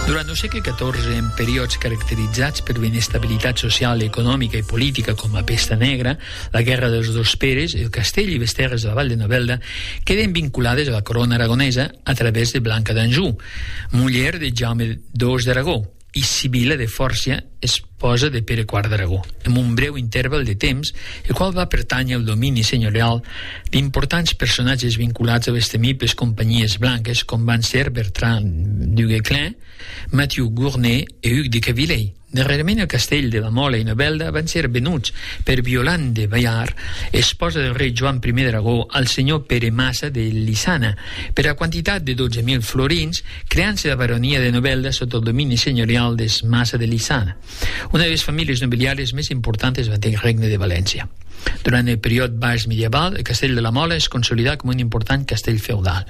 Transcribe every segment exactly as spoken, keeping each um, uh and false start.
Durant el segle catorze, en periods caracteritzats per l'inestabilitat social, econòmica i política com la pesta negra, la guerra dels dos Peres, el castell i les terres de la Vall de Novelda queden vinculades a la corona aragonesa a través de Blanca d'Anjou, muller de Jaume dos d'Aragó, i Sibila de Fòrcia, esposa de Pere quart d'Aragó, en un breu interval de temps, el qual va pertànyer al domini senyorial d'importants personatges vinculats a les temibles companyies blanques, com van ser Bertrand du Guesclin, Mathieu Gournay i Hugues de Cavilley. Darrerament, el castell de la Mola i Novelda van ser venuts per Violant de Bayard, esposa del rei Joan I d'Aragó, al senyor Pere Massa de Lissana, per a quantitat de dotze mil florins, creant-se la baronia de Novelda sota el domini senyorial des Massa de Lissana, una de les famílies nobiliàries més importants de l'antic regne de València. Durant el període baix medieval, el castell de la Mola es consolidà com un important castell feudal.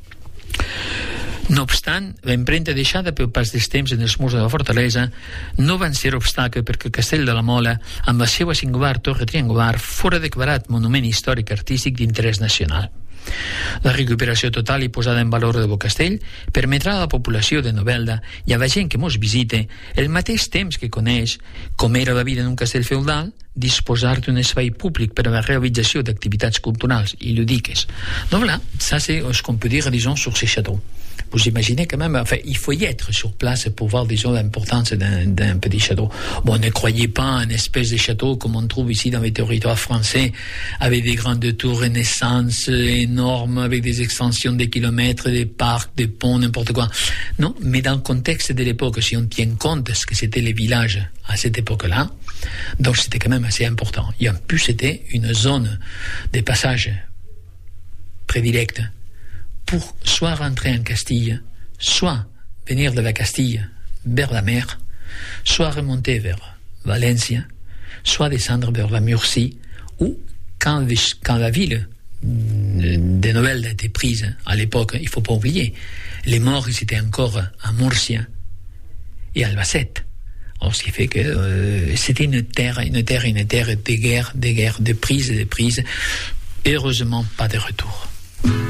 No obstant, l'empremta deixada pel pas dels temps en els murs de la fortalesa no van ser obstacle perquè el castell de la Mola, amb la seva singular torre triangular, fora declarat monument històric artístic d'interès nacional. La recuperació total i posada en valor del castell permetrà a la població de Novelda i a la gent que mos visite el mateix temps que coneix com era la vida en un castell feudal, disposar d'un espai públic per a la réalisation d'activitats culturelles et ludiques. Donc voilà, ça c'est ce qu'on peut dire, disons, sur ces châteaux. Vous imaginez quand même, enfin, il faut y être sur place pour voir, disons, l'importance d'un, d'un petit château. Bon, ne croyez pas à une espèce de château comme on trouve ici dans les territoires français, avec des grandes tours Renaissance énormes, avec des extensions de kilomètres, des parcs, des ponts, n'importe quoi. Non, mais dans le contexte de l'époque, si on tient compte de ce que c'était les villages à cette époque-là, donc c'était quand même assez important. Et en plus, c'était une zone de passage prédilecte pour soit rentrer en Castille, soit venir de la Castille vers la mer, soit remonter vers Valencia, soit descendre vers la Murcie, ou quand, les, quand la ville de Novelda était prise à l'époque, il ne faut pas oublier, les morts ils étaient encore à Murcia et à Albacete. Alors, ce qui fait que euh, c'était une terre, une terre, une terre de guerre, de guerre, de prise, de prise. Heureusement, pas de retour.